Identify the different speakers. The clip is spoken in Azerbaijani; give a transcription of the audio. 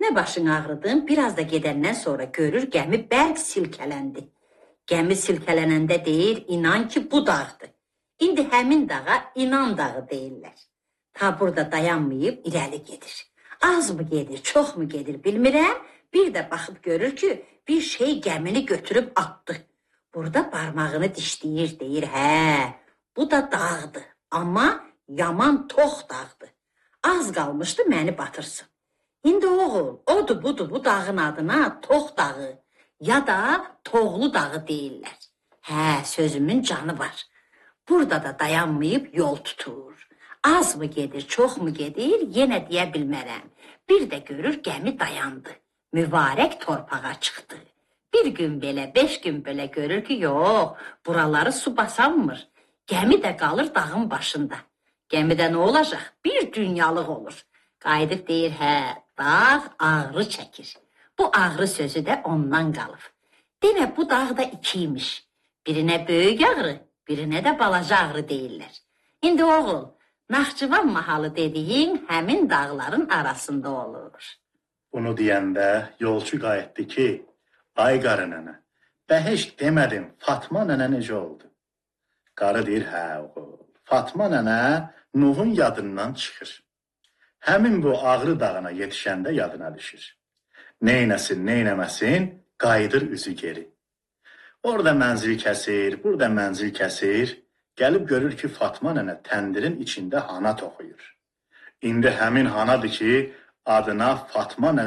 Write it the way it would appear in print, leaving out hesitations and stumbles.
Speaker 1: Yenə başın ağrıdın, biraz da gedəndən sonra görür gəmi bərk silkələndi. Gəmi silkələnəndə deyir, inan ki bu dağdır. İndi həmin dağa İnan dağı deyirlər. Ta burada dayanmayıb irəli gedir. Az mı gedir, çox mu gedir bilmirəm. Bir də baxıb görür ki, bir şey gəmini götürüb atdı. Burada barmağını dişləyir, deyir, hə, bu da dağdır. Amma yaman tox dağdır. Az qalmışdı məni batırsın. İndi oğul, odur budur bu dağın adına Tox dağı ya da Toğlu dağı deyirlər. Hə, sözümün canı var. Burada da dayanmayıb yol tutur. Az mı gedir, çox mu gedir, yenə deyə bilmərəm. Bir də görür gəmi dayandı. Mübarək torpağa çıxdı. Bir gün belə, 5 gün belə görür ki, yox, buraları su basanmır. Gəmi də qalır dağın başında. Gəmidə nə olacaq? Bir dünyalıq olur. Qayıdıb deyir, hə, dağ ağrı çəkir. Bu ağrı sözü də ondan qalıb. Demə bu dağ da ikiymiş. Birinə böyük ağrı, birinə də balaca ağrı deyirlər. İndi oğul, Naxçıvan mahalı dediyin həmin dağların arasında olur.
Speaker 2: Bunu deyəndə yolçu qayıtdı ki, ay qarı nənə, bə heç demədin Fatma nənə necə oldu? Qarı deyir, hə oğul, Fatma nənə Nuhun yadından çıxır. Həmin bu ağrı dağına yetişəndə yadına düşür. Neynəsin, neynəməsin, qayıdır üzü geri. Orada mənzil kəsir, burada mənzil kəsir, gəlib görür ki, Fatma nənə təndirin içində hana toxuyur. İndi həmin hanadır ki, adına Fatma nənə